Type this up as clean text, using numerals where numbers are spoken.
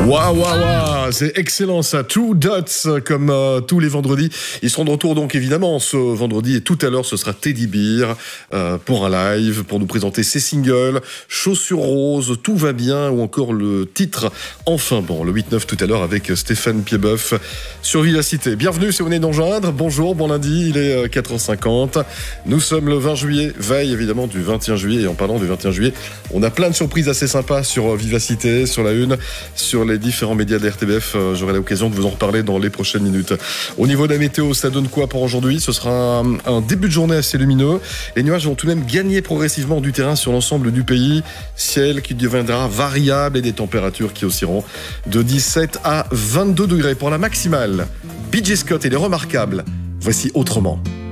Waouh, waouh, waouh, c'est excellent ça. Two Dots, comme tous les vendredis. Ils seront de retour donc évidemment ce vendredi et tout à l'heure ce sera Teddy Beer pour un live, pour nous présenter ses singles, Chaussures roses, Tout va bien ou encore le titre Enfin bon, le 8-9 tout à l'heure avec Stéphane Piedboeuf sur Vivacité. Bienvenue si vous venez d'en joindre. Bonjour, bon lundi, il est 4h50. Nous sommes le 20 juillet, veille évidemment du 21 juillet et en parlant du 21 juillet, on a plein de surprises assez sympas sur Vivacité, sur la une, sur les différents médias de la RTBF. J'aurai l'occasion de vous en reparler dans les prochaines minutes. Au niveau de la météo, ça donne quoi pour aujourd'hui ? Ce sera un début de journée assez lumineux. Les nuages vont tout de même gagner progressivement du terrain sur l'ensemble du pays. Ciel qui deviendra variable et des températures qui oscilleront de 17 à 22 degrés pour la maximale. BJ Scott et les Remarquables. Voici Autrement.